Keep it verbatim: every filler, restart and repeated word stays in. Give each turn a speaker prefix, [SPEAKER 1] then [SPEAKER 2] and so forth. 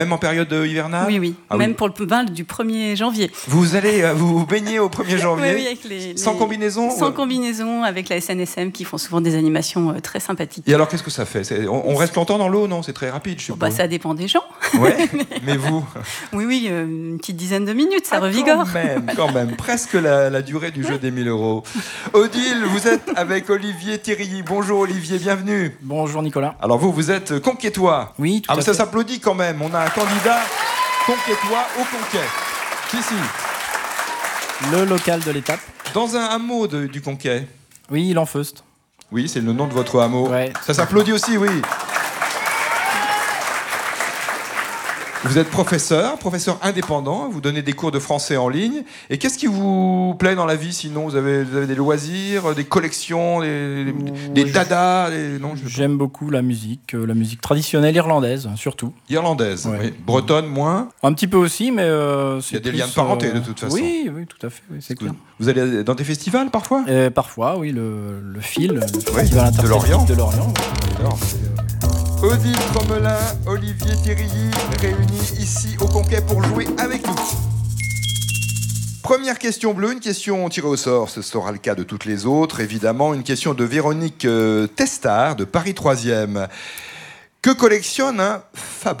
[SPEAKER 1] Même en période hivernale?
[SPEAKER 2] Oui, oui.
[SPEAKER 1] Ah,
[SPEAKER 2] Même
[SPEAKER 1] oui.
[SPEAKER 2] pour le vin du premier janvier.
[SPEAKER 1] Vous allez euh, vous baigner au premier janvier?
[SPEAKER 2] Oui, oui, avec les,
[SPEAKER 1] sans
[SPEAKER 2] les...
[SPEAKER 1] combinaison?
[SPEAKER 2] Sans
[SPEAKER 1] ou...
[SPEAKER 2] combinaison, avec la S N S M qui font souvent des animations euh, très sympathiques.
[SPEAKER 1] Et alors, qu'est-ce que ça fait? on, on reste longtemps dans l'eau, non? C'est très rapide, je suppose.
[SPEAKER 2] Bah, ça dépend des gens.
[SPEAKER 1] Ouais, mais vous?
[SPEAKER 2] Oui, oui, euh, une petite dizaine de minutes, ça
[SPEAKER 1] ah,
[SPEAKER 2] revigore.
[SPEAKER 1] Quand même, quand même. Presque la, la durée du jeu des mille euros. Odile, vous êtes avec Olivier Thierry. Bonjour Olivier, bienvenue.
[SPEAKER 3] Bonjour Nicolas.
[SPEAKER 1] Alors vous, vous êtes conquêtois.
[SPEAKER 3] Oui, tout
[SPEAKER 1] ah,
[SPEAKER 3] à
[SPEAKER 1] mais
[SPEAKER 3] fait.
[SPEAKER 1] Ça s'applaudit quand même. On a un candidat conquêtois au Conquet. Si, si.
[SPEAKER 3] Le local de l'étape.
[SPEAKER 1] Dans un hameau de, du Conquet.
[SPEAKER 3] Oui, l'Enfeust.
[SPEAKER 1] Oui, c'est le nom de votre hameau.
[SPEAKER 3] Ouais.
[SPEAKER 1] Ça s'applaudit aussi, oui. Vous êtes professeur, professeur indépendant, vous donnez des cours de français en ligne. Et qu'est-ce qui vous plaît dans la vie sinon? Vous avez, vous avez des loisirs, des collections, des, des, des dadas des... Non, je...
[SPEAKER 3] J'aime beaucoup la musique, euh, la musique traditionnelle irlandaise, surtout.
[SPEAKER 1] Irlandaise,
[SPEAKER 3] Ouais.
[SPEAKER 1] oui. Bretonne, moins.
[SPEAKER 3] Un petit peu aussi, mais euh, c'est
[SPEAKER 1] Il y a des
[SPEAKER 3] plus,
[SPEAKER 1] liens de parenté,
[SPEAKER 3] euh,
[SPEAKER 1] de toute façon.
[SPEAKER 3] Oui, oui, tout à fait, oui, c'est clair.
[SPEAKER 1] Vous allez dans des festivals parfois?
[SPEAKER 3] Euh, parfois, oui, le, le fil, le
[SPEAKER 1] Ouais,
[SPEAKER 3] festival
[SPEAKER 1] de Lorient.
[SPEAKER 3] de Lorient.
[SPEAKER 1] Alors, Odile Cromelin, Olivier Thierry, réunis ici au Conquet pour jouer avec nous. Première question bleue, une question tirée au sort, ce sera le cas de toutes les autres, évidemment. Une question de Véronique euh, Testard, de Paris troisième. Que collectionne un Fabre ?